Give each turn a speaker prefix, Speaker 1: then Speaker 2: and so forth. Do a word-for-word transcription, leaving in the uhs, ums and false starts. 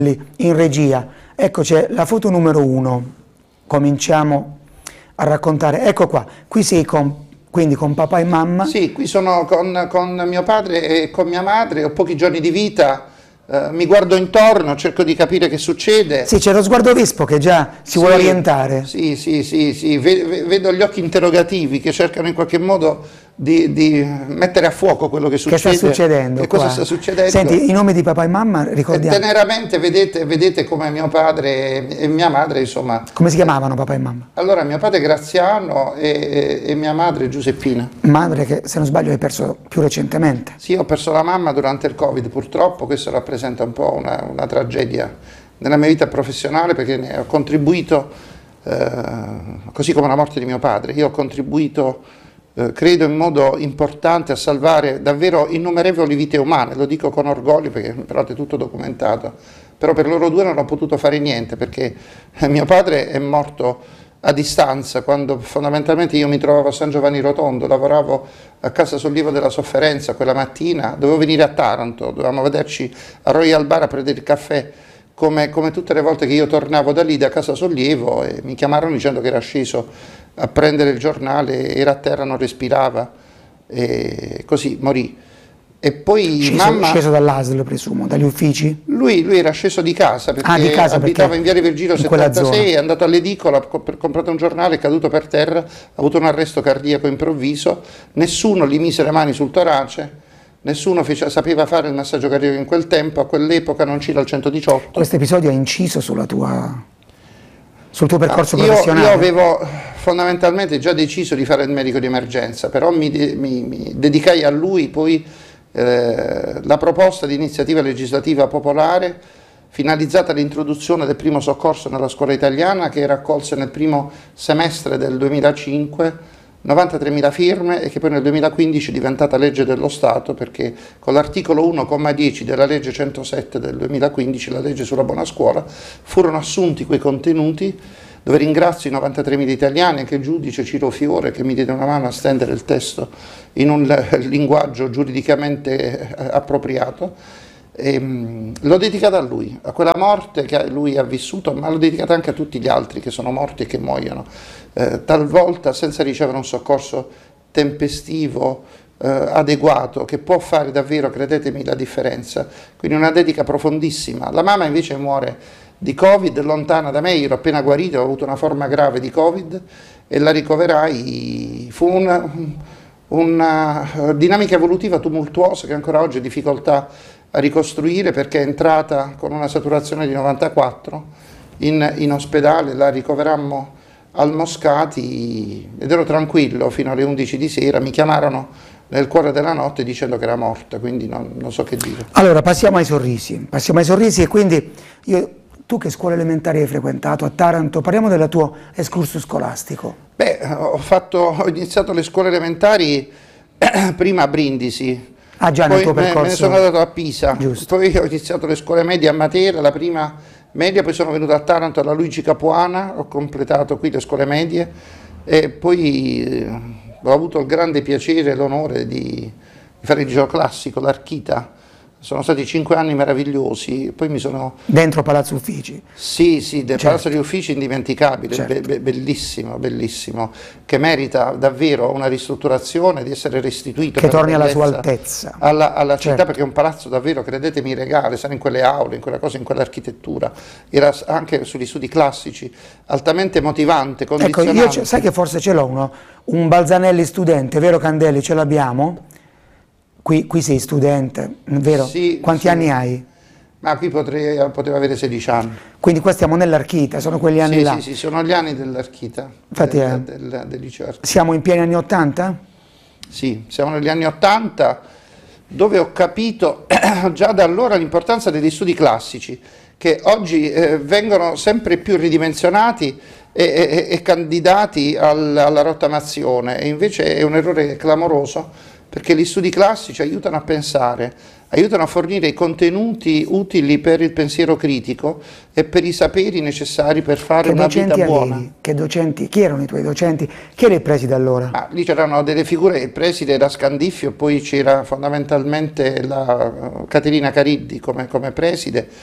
Speaker 1: in regia. Ecco, c'è la foto numero uno. Cominciamo a raccontare. Ecco qua, qui sei con, quindi con papà e mamma.
Speaker 2: Sì, qui sono con, con mio padre e con mia madre, ho pochi giorni di vita, eh, mi guardo intorno, cerco di capire che succede.
Speaker 1: Sì, c'è lo sguardo vispo che già si
Speaker 2: sì,
Speaker 1: vuole orientare.
Speaker 2: Sì, sì, sì, sì. Vedo gli occhi interrogativi che cercano in qualche modo di, di mettere a fuoco quello che succede.
Speaker 1: Che sta succedendo?
Speaker 2: Che cosa
Speaker 1: qua.
Speaker 2: sta succedendo?
Speaker 1: Senti, i nomi di papà e mamma, ricordiamo.
Speaker 2: E teneramente vedete, vedete come mio padre e mia madre, insomma...
Speaker 1: Come si chiamavano papà e mamma?
Speaker 2: Allora, mio padre Graziano e, e mia madre Giuseppina.
Speaker 1: Madre che, se non sbaglio, hai perso più recentemente.
Speaker 2: Sì, ho perso la mamma durante il Covid, purtroppo. Questo rappresenta un po' una, una tragedia nella mia vita professionale, perché ne ho contribuito, eh, così come la morte di mio padre, io ho contribuito, eh, credo in modo importante, a salvare davvero innumerevoli vite umane. Lo dico con orgoglio perché però è tutto documentato, però per loro due non ho potuto fare niente, perché mio padre è morto a distanza, quando fondamentalmente io mi trovavo a San Giovanni Rotondo, lavoravo a Casa Sollievo della Sofferenza quella mattina, dovevo venire a Taranto, dovevamo vederci a Royal Bar a prendere il caffè, come, come tutte le volte che io tornavo da lì, da Casa Sollievo, e mi chiamarono dicendo che era sceso a prendere il giornale, era a terra, non respirava, e così morì. E poi
Speaker 1: sceso,
Speaker 2: mamma...
Speaker 1: sceso dall'A S L, presumo, dagli uffici?
Speaker 2: Lui, lui era sceso di casa, perché
Speaker 1: ah, di casa,
Speaker 2: abitava
Speaker 1: perché
Speaker 2: in Viale Virgilio settantasei, è andato all'edicola, ha comprato un giornale, è caduto per terra, ha avuto un arresto cardiaco improvviso, nessuno gli mise le mani sul torace, nessuno fece, sapeva fare il massaggio cardiaco in quel tempo, a quell'epoca non c'era il centodiciotto.
Speaker 1: Questo episodio ha inciso sulla tua, sul tuo percorso
Speaker 2: io,
Speaker 1: professionale?
Speaker 2: Io avevo fondamentalmente già deciso di fare il medico di emergenza, però mi, mi, mi dedicai a lui poi eh, la proposta di iniziativa legislativa popolare finalizzata all'introduzione del primo soccorso nella scuola italiana, che raccolse nel primo semestre del duemilacinque novantatremila firme e che poi nel duemilaquindici è diventata legge dello Stato, perché con l'articolo uno comma dieci della legge centosette del duemilaquindici, la legge sulla buona scuola, furono assunti quei contenuti, dove ringrazio i novantatremila italiani, anche il giudice Ciro Fiore che mi diede una mano a stendere il testo in un linguaggio giuridicamente appropriato. L'ho dedicata a lui, a quella morte che lui ha vissuto, ma l'ho dedicata anche a tutti gli altri che sono morti e che muoiono, eh, talvolta senza ricevere un soccorso tempestivo, eh, adeguato, che può fare davvero, credetemi, la differenza. Quindi una dedica profondissima. La mamma invece muore di Covid, lontana da me, io ero appena guarito, ho avuto una forma grave di Covid e la ricoverai. Fu una, una dinamica evolutiva tumultuosa che ancora oggi ho difficoltà a ricostruire, perché è entrata con una saturazione di novantaquattro in, in ospedale, la ricoverammo al Moscati ed ero tranquillo fino alle undici di sera, mi chiamarono nel cuore della notte dicendo che era morta, quindi non, non so che dire.
Speaker 1: Allora passiamo ai sorrisi, passiamo ai sorrisi e quindi io, tu che scuola elementare hai frequentato a Taranto, parliamo del tuo excursus scolastico.
Speaker 2: Beh, ho, fatto, ho iniziato le scuole elementari prima a Brindisi.
Speaker 1: Ah, già nel
Speaker 2: poi
Speaker 1: tuo percorso.
Speaker 2: Me ne sono andato a Pisa,
Speaker 1: Giusto.
Speaker 2: Poi ho iniziato le scuole medie a Matera, la prima media, poi sono venuto a Taranto alla Luigi Capuana, ho completato qui le scuole medie e poi eh, ho avuto il grande piacere e l'onore di, di fare il liceo classico, l'Archita. Sono stati cinque anni meravigliosi, poi mi sono...
Speaker 1: Dentro Palazzo Uffici?
Speaker 2: Sì, sì, del
Speaker 1: certo.
Speaker 2: Palazzo degli Uffici indimenticabile,
Speaker 1: certo.
Speaker 2: be be bellissimo, bellissimo, che merita davvero una ristrutturazione, di essere restituito.
Speaker 1: Che torni alla sua altezza.
Speaker 2: Alla, alla
Speaker 1: certo.
Speaker 2: città, perché è un palazzo davvero, credetemi, regale, stare in quelle aule, in quella cosa, in quell'architettura. Era anche sugli studi classici, altamente motivante, condizionante.
Speaker 1: Ecco, io sai che forse ce l'ho uno, un Balzanelli studente, vero Candelli, ce l'abbiamo? Qui, qui sei studente, vero?
Speaker 2: Sì,
Speaker 1: quanti
Speaker 2: sì.
Speaker 1: anni hai?
Speaker 2: Ma qui potrei, potevo avere sedici anni.
Speaker 1: Quindi qua stiamo nell'Archita, sono quegli anni
Speaker 2: sì,
Speaker 1: là?
Speaker 2: Sì, sì, sono gli anni dell'Archita,
Speaker 1: Infatti
Speaker 2: del,
Speaker 1: è...
Speaker 2: del, del liceo Archita.
Speaker 1: Siamo in pieni anni ottanta?
Speaker 2: Sì, siamo negli anni ottanta, dove ho capito già da allora l'importanza degli studi classici, che oggi eh, vengono sempre più ridimensionati e, e, e candidati al, alla rottamazione, e invece è un errore clamoroso, perché gli studi classici aiutano a pensare, aiutano a fornire i contenuti utili per il pensiero critico e per i saperi necessari per fare
Speaker 1: che
Speaker 2: una vita buona.
Speaker 1: Avevi? Che docenti? Chi erano i tuoi docenti? Chi era il preside allora?
Speaker 2: Ah, lì c'erano delle figure, il preside era Scandiffio, poi c'era fondamentalmente la Caterina Cariddi come, come preside,